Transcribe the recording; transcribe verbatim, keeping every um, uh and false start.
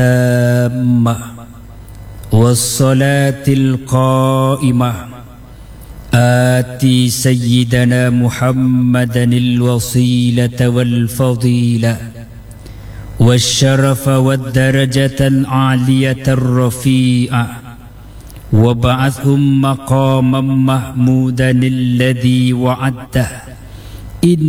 التامة والصلاة القائمة آتي سيدنا محمدا الوصيلة والفضيلة والشرف والدرجة العالية الرفيعة وابعثهم مقاما محمودا الذي وعدته.